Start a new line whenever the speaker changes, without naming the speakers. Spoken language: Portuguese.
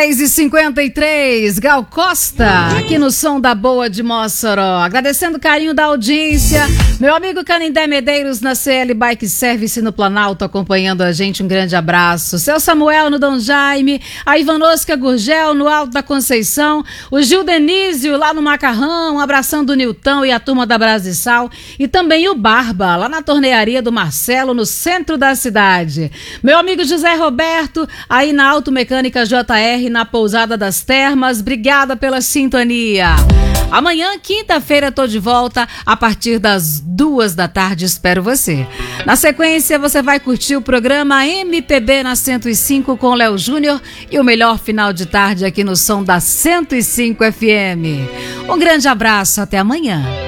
10h53, Gal Costa, aqui no Som da Boa de Mossoró. Agradecendo o carinho da audiência. Meu amigo Canindé Medeiros na CL Bike Service no Planalto, acompanhando a gente. Um grande abraço. Seu Samuel no Dom Jaime, a Ivanosca Gurgel no Alto da Conceição, o Gil Denísio lá no Macarrão, um abração do Nilton e a turma da Brasissal, e também o Barba, lá na tornearia do Marcelo, no centro da cidade. Meu amigo José Roberto, aí na Automecânica JR, na Pousada das Termas, obrigada pela sintonia. Amanhã, quinta-feira, tô de volta a partir das 14h, espero você. Na sequência, você vai curtir o programa MPB na 105 com Léo Júnior e o melhor final de tarde aqui no som da 105 FM. Um grande abraço, até amanhã.